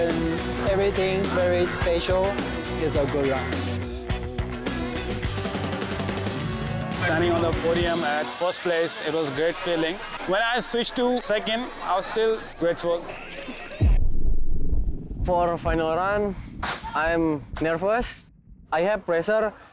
Everything very special. It's a good run. Standing on the podium at first place, it was a great feeling. When I switched to second, I was still grateful. For final run, I'm nervous. I have pressure